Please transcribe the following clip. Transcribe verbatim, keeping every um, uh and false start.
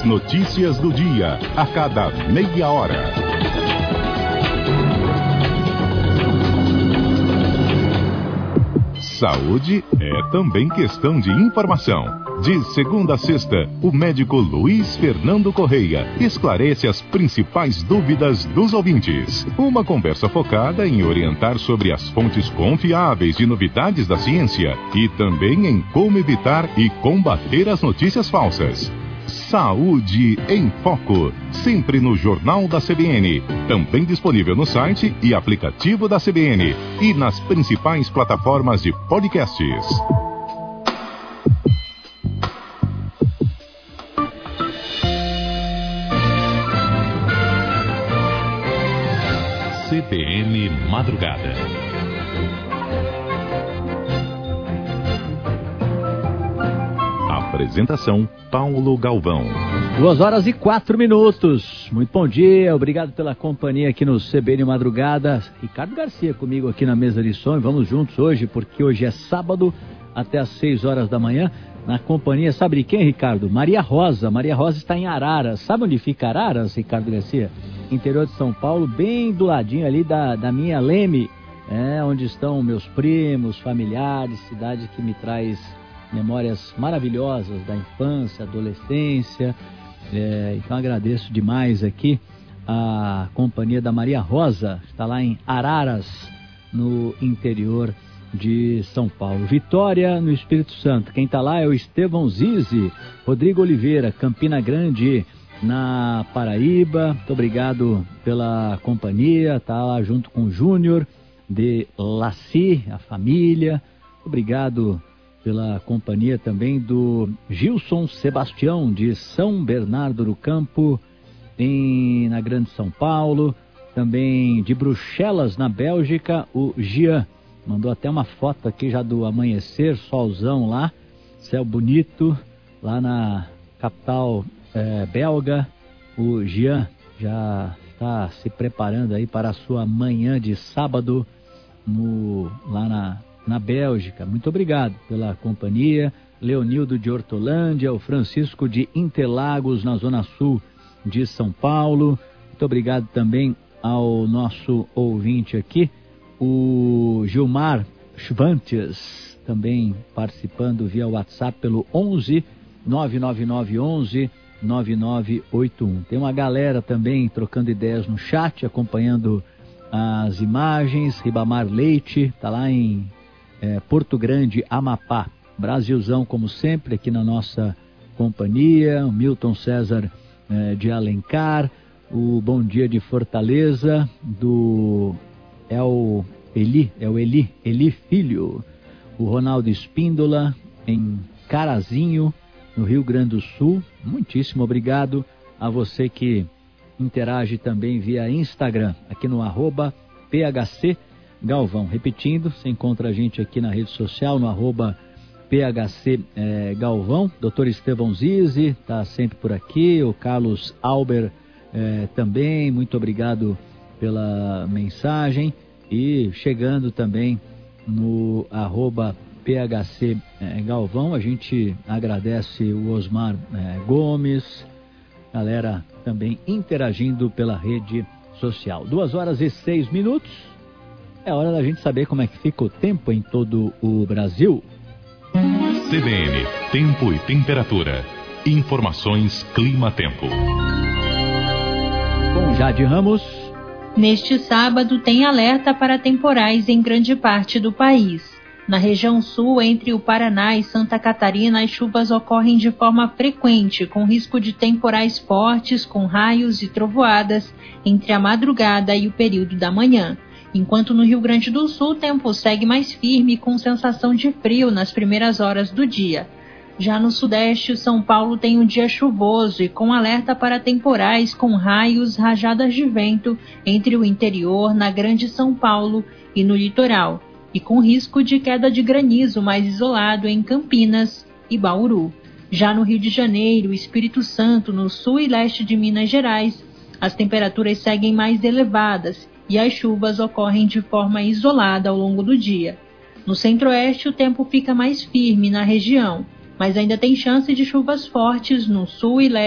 principais notícias do dia, a cada meia hora. Saúde é também questão de informação. De segunda a sexta, o médico Luiz Fernando Correia esclarece as principais dúvidas dos ouvintes. Uma conversa focada em orientar sobre as fontes confiáveis de novidades da ciência e também em como evitar e combater as notícias falsas. Saúde em Foco, sempre no Jornal da C B N, também disponível no site e aplicativo da C B N e nas principais plataformas de podcasts. C B N Madrugada. Apresentação: Paulo Galvão. Duas horas e quatro minutos. Muito bom dia, obrigado pela companhia aqui no C B N Madrugada. Ricardo Garcia comigo aqui na mesa de som. Vamos juntos hoje, porque hoje é sábado, até às seis horas da manhã. Na companhia, sabe de quem, Ricardo? Maria Rosa. Maria Rosa está em Araras. Sabe onde fica Araras, Ricardo Garcia? Interior de São Paulo, bem do ladinho ali da, da minha Leme, é, onde estão meus primos, familiares, cidade que me traz memórias maravilhosas da infância, adolescência. É, então agradeço demais aqui a companhia da Maria Rosa, está lá em Araras, no interior de São Paulo. Vitória, no Espírito Santo. Quem está lá é o Estevão Zizi, Rodrigo Oliveira, Campina Grande, na Paraíba. Muito obrigado pela companhia. Está lá junto com o Júnior de Laci, a família. Obrigado pela companhia também do Gilson Sebastião, de São Bernardo do Campo, em, na Grande São Paulo. Também de Bruxelas, na Bélgica, o Jean. Mandou até uma foto aqui já do amanhecer, solzão lá, céu bonito, lá na capital é, belga. O Jean já está se preparando aí para a sua manhã de sábado no, lá na, na Bélgica. Muito obrigado pela companhia. Leonildo de Hortolândia, o Francisco de Interlagos, na Zona Sul de São Paulo. Muito obrigado também ao nosso ouvinte aqui, o Gilmar Schwantes, também participando via WhatsApp pelo onze nove nove nove onze nove nove oito um. Tem uma galera também trocando ideias no chat, acompanhando as imagens. Ribamar Leite, está lá em é, Porto Grande, Amapá. Brasilzão, como sempre, aqui na nossa companhia. O Milton César é, de Alencar. O Bom Dia de Fortaleza, do... É o Eli, é o Eli, Eli Filho. O Ronaldo Espíndola, em Carazinho, no Rio Grande do Sul. Muitíssimo obrigado a você que interage também via Instagram, aqui no arroba P H C Galvão. Repetindo, você encontra a gente aqui na rede social, no arroba P H C eh, Galvão. doutor Estevão Zizi está sempre por aqui, o Carlos Alber eh, também, muito obrigado pela mensagem. E chegando também no arroba P H C eh, Galvão, a gente agradece o Osmar eh, Gomes, galera também interagindo pela rede social. Duas horas e seis minutos, é hora da gente saber como é que fica o tempo em todo o Brasil. C B N, tempo e temperatura. Informações Clima-Tempo. Com Jade Ramos. Neste sábado tem alerta para temporais em grande parte do país. Na região sul, entre o Paraná e Santa Catarina, as chuvas ocorrem de forma frequente, com risco de temporais fortes, com raios e trovoadas, entre a madrugada e o período da manhã. Enquanto no Rio Grande do Sul, o tempo segue mais firme, com sensação de frio nas primeiras horas do dia. Já no Sudeste, São Paulo tem um dia chuvoso e com alerta para temporais com raios, rajadas de vento entre o interior, na Grande São Paulo e no litoral, e com risco de queda de granizo mais isolado em Campinas e Bauru. Já no Rio de Janeiro, Espírito Santo, no sul e leste de Minas Gerais, as temperaturas seguem mais elevadas e as chuvas ocorrem de forma isolada ao longo do dia. No Centro-Oeste, o tempo fica mais firme na região, mas ainda tem chance de chuvas fortes no sul e leste